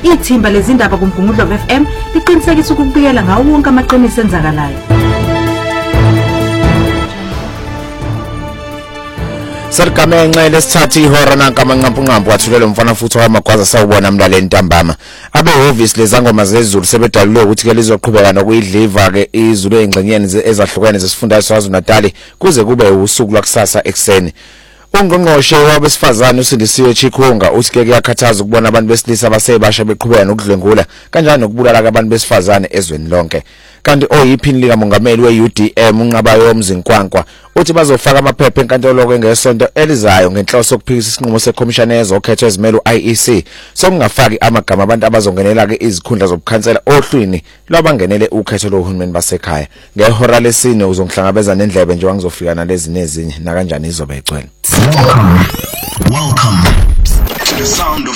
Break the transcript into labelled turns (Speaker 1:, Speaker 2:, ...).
Speaker 1: Ithimba lezindaba kuMgungundlo FM liqinisekisa ukubikela ngawo wonke amaqiniso enzakalayo.
Speaker 2: Sarikamenxe lesithathu ihora nankamanqampunqampu wathulele umfana futhi wamagwaza sawubona mlaleli ntambama abehhovisi lezangoma zezulu sebedalule ukuthi ke lizoqhubeka nokuyidliva ke izulu engxenyeni ezahlukene zesifundazwe saZulu-Natal kuze kube usuku lwakusasa ekseni. Ungqongqoshe wabesifazane uSindisiwe Chikhunga uthi ke kuyakhathaza ukubona abantu besilisa abasebasha beqhubeka nokudlwengula kanjalo nokubulala abantu besifazane ezweni lonke. Kanti oyiphini lika mongameli weUDM unqabayo umzinkwankwa uthi bazofaka amaphepha enkantolo kwengesonto elizayo ngenhloso yokuphikisa isinqumo seCommission ezokhethwa ezimele uIEC sokungafaki amagama abantu abazongenela ke izikhundla zobukhansela ohlwini lwabangenele ukhetho lohulumeni basekhaya. Ngehora lesine uzongihlangabeza nendlebe nje wangizofika nalezi nezinye na kanjani izobe igcwele.
Speaker 3: Welcome to the sound of